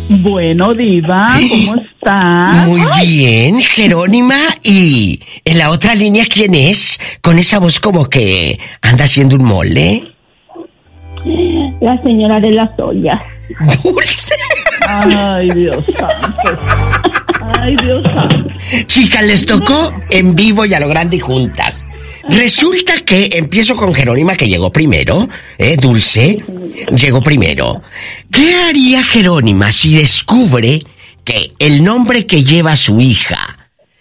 Bueno, Diva, ¿cómo estás? Muy bien, Jerónima. Y en la otra línea, ¿quién es? Con esa voz como que anda haciendo un mole. La señora de las ollas. Dulce. Ay, Dios santo. Ay, Dios santo. Chicas, les tocó en vivo y a lo grande y juntas. Resulta que empiezo con Jerónima, que llegó primero, Dulce, llegó primero. ¿Qué haría Jerónima si descubre que el nombre que lleva su hija,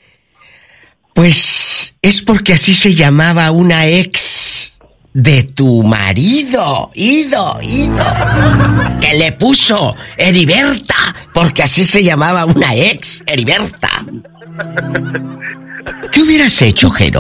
pues es porque así se llamaba una ex de tu marido, Ido, que le puso Heriberta, porque así se llamaba una ex, Heriberta? ¿Qué hubieras hecho, Jero?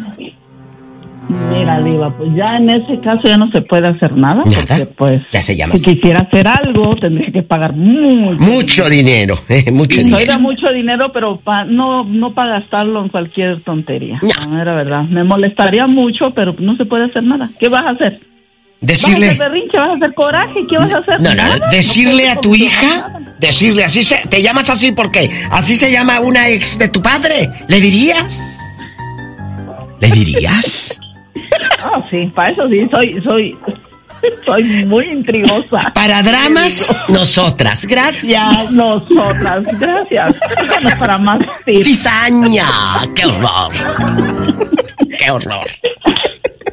Mira, Diva, pues ya en ese caso ya no se puede hacer nada. Porque pues ya se llama si quisiera hacer algo tendría que pagar mucho dinero. Mucho dinero. Oiga, mucho dinero, pero no para gastarlo en cualquier tontería. No, era verdad. Me molestaría mucho, pero no se puede hacer nada. ¿Qué vas a hacer? Decirle... ¿Vas a hacer berrinche? ¿Vas a hacer coraje? ¿Qué vas a hacer? No, decirle a tu hija, decirle te llamas así porque así se llama una ex de tu padre. ¿Le dirías? ¿Le dirías? Ah, sí, para eso sí, soy muy intrigosa. Para dramas, nosotras, gracias. Nosotras, gracias. Para más cizaña, qué horror. Qué horror.